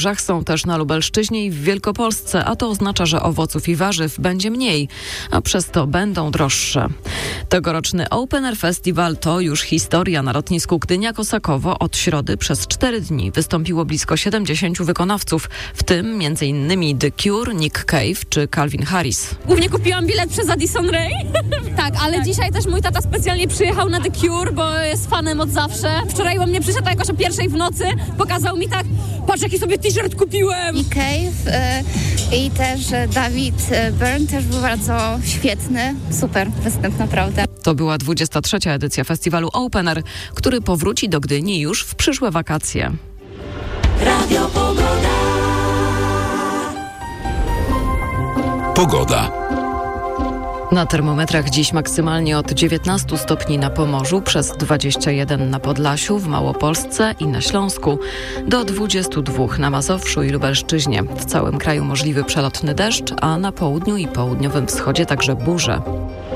Są też na Lubelszczyźnie i w Wielkopolsce, a to oznacza, że owoców i warzyw będzie mniej, a przez to będą droższe. Tegoroczny Open Air Festival to już historia. Na lotnisku Gdynia-Kosakowo od środy przez 4 dni wystąpiło blisko 70 wykonawców, w tym m.in. The Cure, Nick Cave czy Calvin Harris. Głównie kupiłam bilet przez Addison Rae. Tak, ale dzisiaj też mój tata specjalnie przyjechał na The Cure, bo jest fanem od zawsze. Wczoraj do mnie przyszedł jakoś o 1:00 w nocy, pokazał mi tak, patrz jaki sobie t-shirt kupiłem. Nick Cave i też David Byrne też był bardzo świetny, super występ naprawdę. To była 23. edycja festiwalu Open Air, który powróci do Gdyni już w przyszłe wakacje. Radio Pogoda. Na termometrach dziś maksymalnie od 19 stopni na Pomorzu, przez 21 na Podlasiu, w Małopolsce i na Śląsku, do 22 na Mazowszu i Lubelszczyźnie. W całym kraju możliwy przelotny deszcz, a na południu i południowym wschodzie także burze.